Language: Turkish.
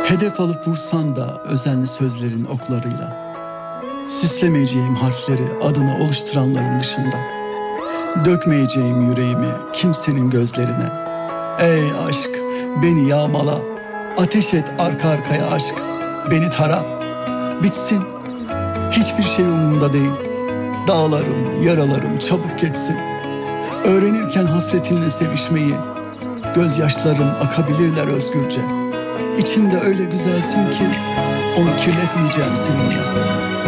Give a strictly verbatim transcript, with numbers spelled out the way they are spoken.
Hedef alıp vursan da özenli sözlerin oklarıyla, süslemeyeceğim harfleri adını oluşturanların dışında, dökmeyeceğim yüreğimi kimsenin gözlerine. Ey aşk, beni yağmala, ateş et arka arkaya aşk, beni tara, bitsin. Hiçbir şey umurumda değil, dağlarım, yaralarım çabuk geçsin. Öğrenirken hasretinle sevişmeyi, gözyaşlarım akabilirler özgürce. İçimde öyle güzelsin ki onu kirletmeyeceğim seninle.